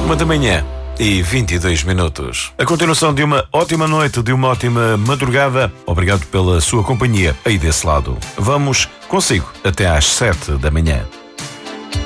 1h22. A continuação de uma ótima noite, de uma ótima madrugada. Obrigado pela sua companhia aí desse lado. Vamos consigo até às 7 da manhã.